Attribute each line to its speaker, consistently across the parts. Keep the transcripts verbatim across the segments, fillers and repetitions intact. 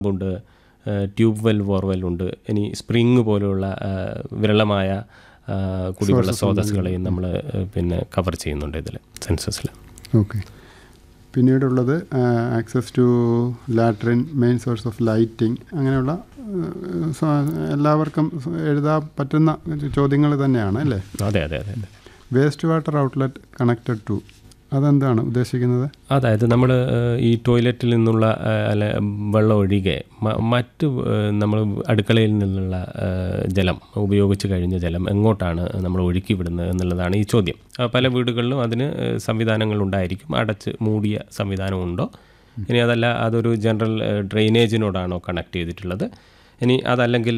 Speaker 1: ഉണ്ട്, tube well borewell ഉണ്ട്, ഇനി സ്പ്രിങ് പോലെയുള്ള വിരളമായ കുടിവെള്ള സ്രോതസ്സുകളെയും നമ്മൾ പിന്നെ കവർ ചെയ്യുന്നുണ്ട് ഇതിൽ സെൻസസിൽ.
Speaker 2: Okay. പിന്നീടുള്ളത് access to latrine, main source of lighting, അങ്ങനെയുള്ള എല്ലാവർക്കും എഴുതാൻ പറ്റുന്ന ചോദ്യങ്ങൾ തന്നെയാണ് അല്ലേ?
Speaker 1: അതെ അതെ അതെ.
Speaker 2: Waste water outlet connected to, അതെന്താണ് ഉദ്ദേശിക്കുന്നത്?
Speaker 1: അതായത് നമ്മൾ ഈ ടോയ്ലറ്റിൽ നിന്നുള്ള അല്ല വെള്ളം ഒഴികെ മറ്റ് നമ്മൾ അടുക്കളയിൽ നിന്നുള്ള ജലം ഉപയോഗിച്ച് കഴിഞ്ഞ ജലം എങ്ങോട്ടാണ് നമ്മൾ ഒഴുക്കി വിടുന്നത് എന്നുള്ളതാണ് ഈ ചോദ്യം. പല വീടുകളിലും അതിന് സംവിധാനങ്ങളുണ്ടായിരിക്കും. അടച്ച് മൂടിയ സംവിധാനമുണ്ടോ? ഇനി അതല്ല അതൊരു ജനറൽ ഡ്രെയിനേജിനോടാണോ കണക്ട് ചെയ്തിട്ടുള്ളത്? ഇനി അതല്ലെങ്കിൽ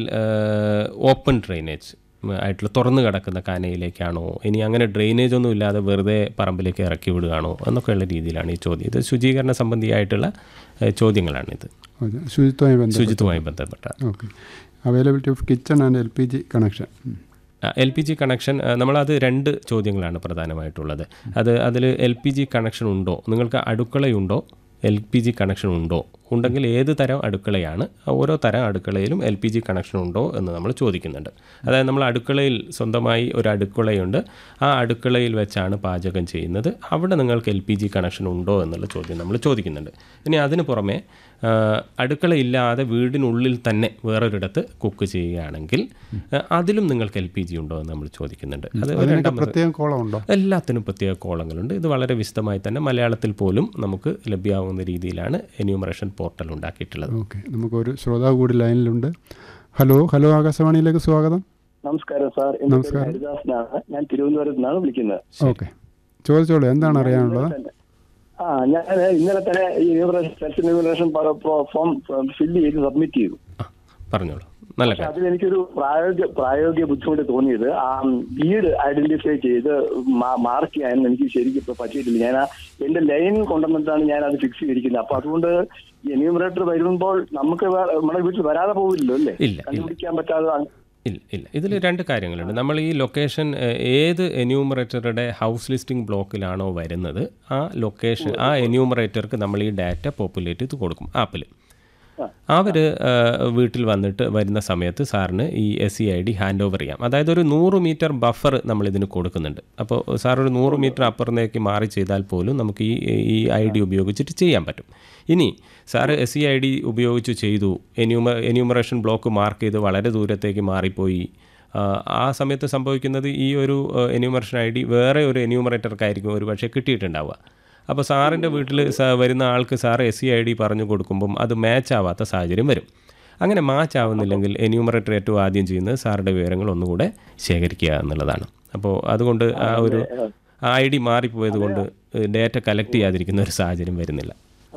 Speaker 1: ഓപ്പൺ ഡ്രെയിനേജ് ആയിട്ടുള്ള തുറന്നു കിടക്കുന്ന കാനയിലേക്കാണോ? ഇനി അങ്ങനെ ഡ്രെയിനേജ് ഒന്നും ഇല്ലാതെ വെറുതെ പറമ്പിലേക്ക് ഇറക്കി വിടുകയാണോ എന്നൊക്കെയുള്ള രീതിയിലാണ് ഈ ചോദ്യം. ഇത് ശുചീകരണ സംബന്ധിയായിട്ടുള്ള ചോദ്യങ്ങളാണിത്,
Speaker 2: ശുചിത്വമായി
Speaker 1: ശുചിത്വമായി ബന്ധപ്പെട്ട.
Speaker 2: Okay. Availability of kitchen and L P G connection.
Speaker 1: L P G connection നമ്മളത് രണ്ട് ചോദ്യങ്ങളാണ് പ്രധാനമായിട്ടുള്ളത്. അത് അതിൽ എൽ പി ജി കണക്ഷൻ ഉണ്ടോ, നിങ്ങൾക്ക് അടുക്കളയുണ്ടോ, എൽ പി ജി കണക്ഷൻ ഉണ്ടോ, ഉണ്ടെങ്കിൽ ഏത് തരം അടുക്കളയാണ്, ഓരോ തരം അടുക്കളയിലും എൽ പി ജി കണക്ഷൻ ഉണ്ടോ എന്ന് നമ്മൾ ചോദിക്കുന്നുണ്ട്. അതായത് നമ്മൾ അടുക്കളയിൽ സ്വന്തമായി ഒരു അടുക്കളയുണ്ട്, ആ അടുക്കളയിൽ വെച്ചാണ് പാചകം ചെയ്യുന്നത്, അവിടെ നിങ്ങൾക്ക് എൽ പി ജി കണക്ഷൻ ഉണ്ടോ എന്നുള്ള ചോദ്യം നമ്മൾ ചോദിക്കുന്നുണ്ട്. ഇനി അതിന് പുറമെ അടുക്കളയില്ലാതെ വീടിനുള്ളിൽ തന്നെ വേറൊരിടത്ത് കുക്ക് ചെയ്യുകയാണെങ്കിൽ അതിലും നിങ്ങൾക്ക് എൽ പി ജി ഉണ്ടോ എന്ന് നമ്മൾ ചോദിക്കുന്നുണ്ട്. അത്
Speaker 2: പ്രത്യേക കോളമുണ്ടോ?
Speaker 1: എല്ലാത്തിനും പ്രത്യേക കോളങ്ങളുണ്ട്. ഇത് വളരെ വിശദമായി തന്നെ മലയാളത്തിൽ പോലും നമുക്ക് ലഭ്യമാകുന്ന രീതിയിലാണ് എന്യൂമറേഷൻ പോർട്ടൽ ഉണ്ടാക്കിയിട്ടുള്ളത്.
Speaker 2: ഓക്കെ. നമുക്കൊരു ശ്രോതാവ് കൂടി ലൈനിലുണ്ട്. ഹലോ ഹലോ ആകാശവാണിയിലേക്ക് സ്വാഗതം.
Speaker 3: നമസ്കാരം സാർ.
Speaker 2: നമസ്കാരം.
Speaker 3: ഹരിദാസനാണ്, ഞാൻ തിരുവനന്തപുരത്ത് നിന്നാണ് വിളിക്കുന്നത്.
Speaker 2: ഓക്കെ, ചോദിച്ചോളൂ, എന്താണ് അറിയാനുള്ളത്?
Speaker 3: ആ ഞാൻ ഇന്നലെ തന്നെ ഈ സെൽഫ് എന്യൂമറേഷൻ ഫോം ഫില്ല് ചെയ്ത് സബ്മിറ്റ് ചെയ്തു.
Speaker 1: പറഞ്ഞോളൂ. നല്ല കാര്യം.
Speaker 3: അതിലെനിക്കൊരു പ്രായോഗിക പ്രായോഗിക ബുദ്ധിമുട്ട് തോന്നിയത് ആ വീട് ഐഡന്റിഫൈ ചെയ്ത് മാർക്ക് ചെയ്യാൻ എനിക്ക് ശരിക്കും ഇപ്പൊ പറ്റിയിട്ടില്ല. ഞാൻ എന്റെ ലൈൻ കൊണ്ടുവന്നിട്ടാണ് ഞാൻ അത് ഫിക്സ് ചെയ്തിരിക്കുന്നത്. അപ്പൊ അതുകൊണ്ട് എന്യൂമറേറ്റർ വരുമ്പോൾ നമുക്ക് നമ്മുടെ വീട്ടിൽ വരാതെ പോകില്ലല്ലോ അല്ലേ? കണ്ടുപിടിക്കാൻ പറ്റാതെ.
Speaker 1: ഇല്ല ഇല്ല ഇതിൽ രണ്ട് കാര്യങ്ങളുണ്ട്. നമ്മൾ ഈ ലൊക്കേഷൻ ഏത് എന്യൂമറേറ്ററുടെ ഹൗസ് ലിസ്റ്റിംഗ് ബ്ലോക്കിലാണോ വരുന്നത് ആ ലൊക്കേഷൻ ആ എന്യൂമറേറ്റർക്ക് നമ്മൾ ഈ ഡാറ്റ പോപ്പുലേറ്റ് ചെയ്ത് കൊടുക്കും ആപ്പിൽ. അവർ വീട്ടിൽ വന്നിട്ട് വരുന്ന സമയത്ത് സാറിന് ഈ S C I D hand over ചെയ്യാം. അതായത് ഒരു നൂറ് മീറ്റർ ബഫർ നമ്മളിതിന് കൊടുക്കുന്നുണ്ട്. അപ്പോൾ സാർ ഒരു നൂറ് മീറ്റർ അപ്പുറത്തേക്ക് മാറി ചെയ്താൽ പോലും നമുക്ക് ഈ ഈ ഐ ഡി ഉപയോഗിച്ചിട്ട് ചെയ്യാൻ പറ്റും. ഇനി sir S C I D ഉപയോഗിച്ച് ചെയ്തു, എന്യൂമ എന്യൂമറേഷൻ ബ്ലോക്ക് മാർക്ക് ചെയ്ത് വളരെ ദൂരത്തേക്ക് മാറിപ്പോയി, ആ സമയത്ത് സംഭവിക്കുന്നത് ഈ ഒരു എന്യൂമറേഷൻ ഐ ഡി വേറെ ഒരു എന്യൂമറേറ്റർക്കായിരിക്കും ഒരു പക്ഷേ കിട്ടിയിട്ടുണ്ടാവുക. അപ്പോൾ സാറിൻ്റെ വീട്ടിൽ വരുന്ന ആൾക്ക് sir S C I D പറഞ്ഞു കൊടുക്കുമ്പം അത് മാച്ച് ആവാത്ത സാഹചര്യം വരും. അങ്ങനെ മാച്ച് ആവുന്നില്ലെങ്കിൽ എന്യൂമറേറ്റർ ഏറ്റവും ആദ്യം ചെയ്യുന്നത് സാറിൻ്റെ വിവരങ്ങൾ ഒന്നുകൂടെ ശേഖരിക്കുക എന്നുള്ളതാണ്. അപ്പോൾ അതുകൊണ്ട് ആ ഒരു ഐ ഡി മാറിപ്പോയത് കൊണ്ട് ഡേറ്റ കളക്ട് ചെയ്യാതിരിക്കുന്ന ഒരു സാഹചര്യം വരുന്നില്ല.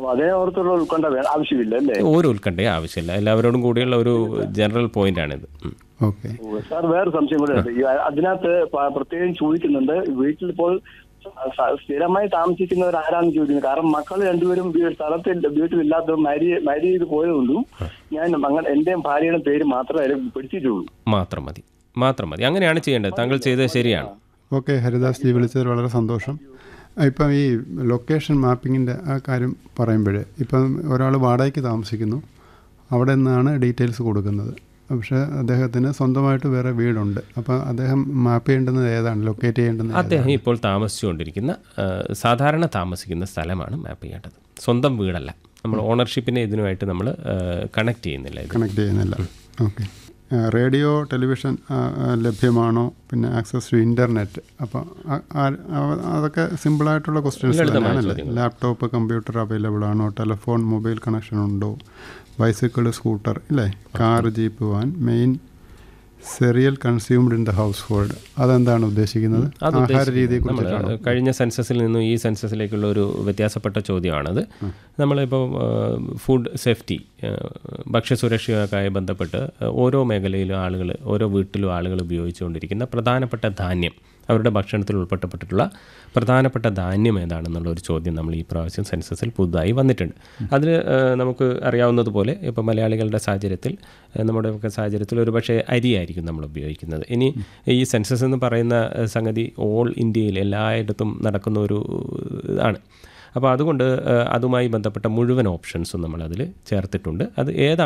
Speaker 1: ഒരു ഉത്കണ്ഠയും ആവശ്യമില്ല. എല്ലാവരോടും കൂടിയുള്ള ഒരു ജനറൽ പോയിന്റ് ആണിത്.
Speaker 3: സാർ വേറെ സംശയം കൂടെ ഉണ്ട്. അതിനകത്ത് പ്രത്യേകം ചോദിക്കുന്നുണ്ട്, വീട്ടിൽ ഇപ്പോൾ സ്ഥിരമായി താമസിക്കുന്നവർ ആരാണെന്ന് ചോദിക്കുന്നത്. കാരണം മക്കൾ രണ്ടുപേരും സ്ഥലത്തിൽ വീട്ടിലില്ലാത്തതും മാരി മാരി ചെയ്ത് പോയതുകൊണ്ടും ഞാൻ അങ്ങനെ എന്റെയും ഭാര്യയുടെ പേര് മാത്രമേ അതിൽ പെടുത്തിയിട്ടുള്ളൂ.
Speaker 1: മാത്രം മതി മാത്രം മതി അങ്ങനെയാണ് ചെയ്യേണ്ടത്. താങ്കൾ ചെയ്തത് ശരിയാണ്.
Speaker 2: ഓക്കെ, ഹരിദാസ് ജി വിളിച്ചതിൽ വളരെ സന്തോഷം. ഇപ്പം ഈ ലൊക്കേഷൻ മാപ്പിങ്ങിൻ്റെ ആ കാര്യം പറയുമ്പോൾ ഇപ്പം ഒരാൾ വാടകയ്ക്ക് താമസിക്കുന്നു, അവിടെ നിന്നാണ് ഡീറ്റെയിൽസ് കൊടുക്കുന്നത്. പക്ഷേ അദ്ദേഹത്തിന് സ്വന്തമായിട്ട് വേറെ വീടുണ്ട്. അപ്പോൾ അദ്ദേഹം മാപ്പ് ചെയ്യേണ്ടുന്നത് ഏതാണ്, ലൊക്കേറ്റ് ചെയ്യേണ്ടുന്നത്?
Speaker 1: അദ്ദേഹം ഇപ്പോൾ താമസിച്ചുകൊണ്ടിരിക്കുന്ന സാധാരണ താമസിക്കുന്ന സ്ഥലമാണ് മാപ്പ് ചെയ്യേണ്ടത്, സ്വന്തം വീടല്ല. നമ്മൾ ഓണർഷിപ്പിനെ ഇതിനുമായിട്ട് നമ്മൾ കണക്ട് ചെയ്യുന്നില്ല
Speaker 2: കണക്ട് ചെയ്യുന്നില്ല ഓക്കെ. റേഡിയോ ടെലിവിഷൻ ലഭ്യമാണോ, പിന്നെ ആക്സസ് ടു ഇൻ്റർനെറ്റ്? അപ്പോൾ അതൊക്കെ സിമ്പിളായിട്ടുള്ള ക്വസ്റ്റ്യൻസ് തന്നെയാണല്ലേ. ലാപ്ടോപ്പ് കമ്പ്യൂട്ടർ അവൈലബിൾ ആണോ, ടെലിഫോൺ മൊബൈൽ കണക്ഷൻ ഉണ്ടോ, ബൈസിക്കിൾ സ്കൂട്ടർ ഇല്ലേ, car jeep van, main cereal consumed in the house hold, അതെന്താണ് ഉദ്ദേശിക്കുന്നത്? ആഹാര രീതിയെക്കുറിച്ചാണ്.
Speaker 1: കഴിഞ്ഞ സെൻസസിൽ നിന്നും ഈ സെൻസസിലേക്കുള്ള ഒരു വ്യത്യാസപ്പെട്ട ചോദ്യമാണത്. നമ്മളിപ്പോൾ ഫുഡ് സേഫ്റ്റി, ഭക്ഷ്യസുരക്ഷയുമായി ബന്ധപ്പെട്ട് ഓരോ മേഖലയിലും ആളുകൾ ഓരോ വീട്ടിലും ആളുകൾ ഉപയോഗിച്ചുകൊണ്ടിരിക്കുന്ന പ്രധാനപ്പെട്ട ധാന്യം, അവരുടെ ഭക്ഷണത്തിൽ ഉൾപ്പെട്ടപ്പെട്ടിട്ടുള്ള പ്രധാനപ്പെട്ട ധാന്യം ഏതാണെന്നുള്ള ഒരു ചോദ്യം നമ്മൾ ഈ പ്രാവശ്യം സെൻസസിൽ പുതുതായി വന്നിട്ടുണ്ട്. അതിൽ നമുക്ക് അറിയാവുന്നതുപോലെ ഇപ്പോൾ മലയാളികളുടെ സാഹചര്യത്തിൽ, നമ്മുടെ ഒക്കെ സാഹചര്യത്തിൽ ഒരു പക്ഷേ അരിയായിരിക്കും നമ്മൾ ഉപയോഗിക്കുന്നത്. ഇനി ഈ സെൻസസ് എന്ന് പറയുന്ന സംഗതി ഓൾ ഇന്ത്യയിൽ എല്ലായിടത്തും നടക്കുന്ന ഒരു ഇതാണ്. അപ്പോൾ അതുകൊണ്ട് അതുമായി ബന്ധപ്പെട്ട മുഴുവൻ ഓപ്ഷൻസും നമ്മളതിൽ ചേർത്തിട്ടുണ്ട്. അത് ഏത്